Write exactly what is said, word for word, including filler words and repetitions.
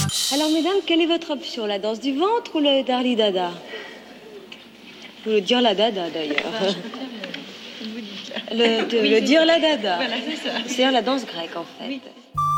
Alors, mesdames, quelle est votre option? La danse du ventre ou le Darli Dada? Ou le dire la dada, d'ailleurs. Enfin, je préfère le, le, le, de, oui, le dire la dada. Voilà, c'est ça. C'est la danse grecque, en fait. Oui.